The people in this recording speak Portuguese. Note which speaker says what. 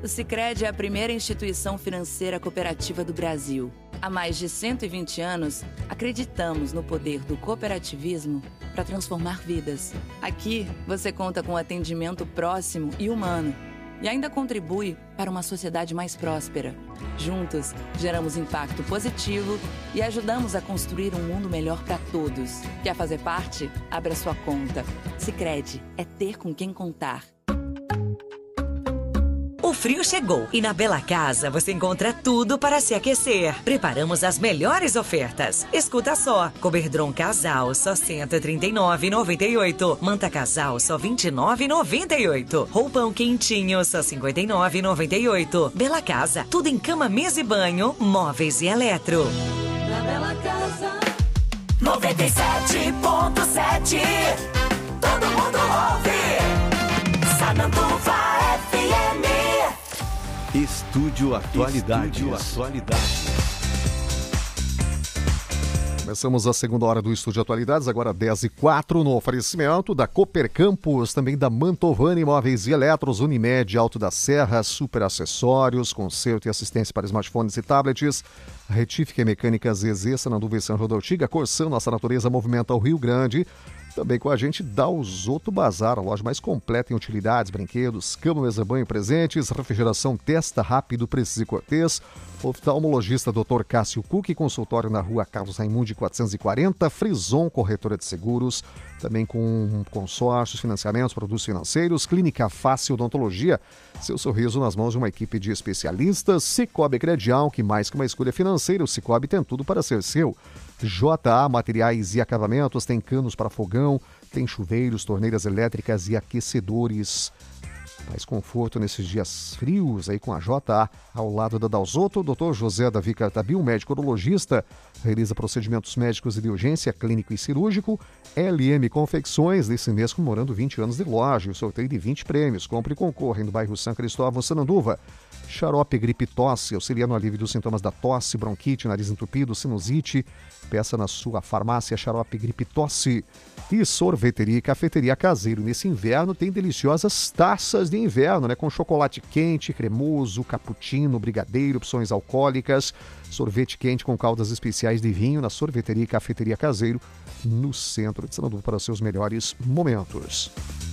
Speaker 1: O Sicredi é a primeira instituição financeira cooperativa do Brasil. Há mais de 120 anos, acreditamos no poder do cooperativismo para transformar vidas. Aqui, você conta com atendimento próximo e humano e ainda contribui para uma sociedade mais próspera. Juntos, geramos impacto positivo e ajudamos a construir um mundo melhor para todos. Quer fazer parte? Abra sua conta. Sicredi é ter com quem contar.
Speaker 2: O frio chegou e na Bela Casa você encontra tudo para se aquecer. Preparamos as melhores ofertas. Escuta só, Coberdron Casal só R$ 139,98. Manta Casal só R$ 29,98. Roupão quentinho só R$ 59,98. Bela Casa, tudo em cama, mesa e banho, móveis e eletro.
Speaker 3: Na Bela Casa 97.7. Todo mundo ouve. Sananduva FM.
Speaker 4: Estúdio Atualidade.
Speaker 5: Começamos a segunda hora do Estúdio Atualidades, agora 10h04, no oferecimento da Cooper Campus, também da Mantovani Móveis e Eletros, Unimed, Alto da Serra, Super Acessórios, conserto e assistência para smartphones e tablets, Retífica e Mecânica ZZ, Sananduva e São João da Ortiga, Corsã, Nossa Natureza movimenta o Rio Grande. Também com a gente, Dalzotto Bazar, a loja mais completa em utilidades, brinquedos, cama, mesa, banho, presentes, refrigeração Testa Rápido, Preciso e Cortês, oftalmologista Dr. Cássio Cook, consultório na rua Carlos Raimundi 440, Frison, corretora de seguros, também com consórcios, financiamentos, produtos financeiros, Clínica Fácil Odontologia, seu sorriso nas mãos de uma equipe de especialistas, Cicobi Credial, que mais que uma escolha financeira, o Cicobi tem tudo para ser seu. JA Materiais e Acabamentos, tem canos para fogão, tem chuveiros, torneiras elétricas e aquecedores. Mais conforto nesses dias frios aí com a JA, ao lado da Dalzotto. O Dr. José Davi Cartabil, médico urologista, realiza procedimentos médicos e de urgência, clínico e cirúrgico. LM Confecções, nesse mês comemorando 20 anos de loja, o sorteio de 20 prêmios. Compre e concorra no bairro São Cristóvão, Sananduva. Xarope Gripe Tosse, auxilia no alívio dos sintomas da tosse, bronquite, nariz entupido, sinusite. Peça na sua farmácia Xarope Gripe Tosse. E sorveteria e cafeteria Caseiro. Nesse inverno tem deliciosas taças de inverno, né? Com chocolate quente, cremoso, cappuccino, brigadeiro, opções alcoólicas. Sorvete quente com caldas especiais de vinho na sorveteria e cafeteria Caseiro, no centro de Sananduva, para os seus melhores momentos.